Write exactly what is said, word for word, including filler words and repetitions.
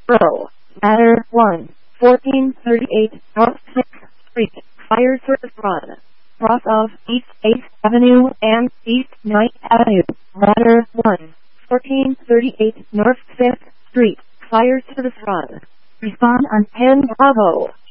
Bro. Matter one. fourteen thirty-eight North sixth Street. Fire service run. Cross of East eighth Avenue and East ninth Avenue. Matter one. fourteen thirty-eight North fifth Street. Fire service run. Respond on ten Bravo.